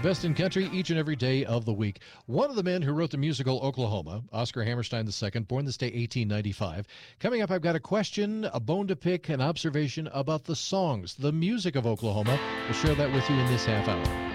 best in country each and every day of the week. One of the men who wrote the musical Oklahoma, Oscar Hammerstein II, born this day 1895. Coming up, I've got a question, a bone to pick, an observation about the songs, the music of Oklahoma. We'll share that with you in this half hour.